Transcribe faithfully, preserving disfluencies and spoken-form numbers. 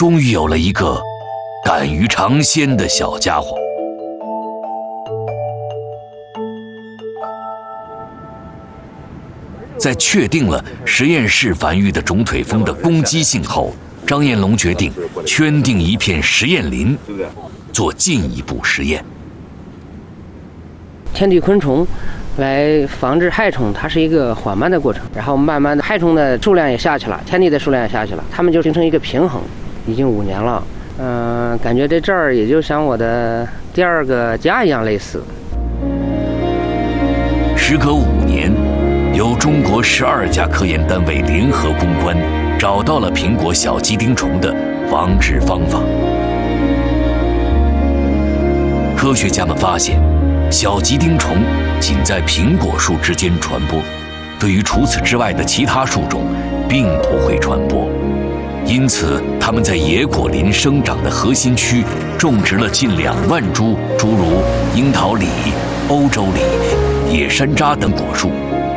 终于有了一个敢于尝鲜的小家伙。在确定了实验室繁育的种腿蜂的攻击性后，张彦龙决定圈定一片实验林，做进一步实验。 天敌昆虫来防治害虫，它是一个缓慢的过程，然后慢慢的害虫的数量也下去了，天敌的数量也下去了，它们就形成一个平衡。已经五年了，嗯、呃，感觉这这儿也就像我的第二个家一样类似。 时隔五年，由中国十二家科研单位联合攻关，找到了苹果小鸡丁虫的防治方法。科学家们发现，小鸡丁虫仅在苹果树之间传播，对于除此之外的其他树种并不会传播。因此，它们在野果林生长的核心区种植了近两万株诸如樱桃李、欧洲李、野山楂等果树。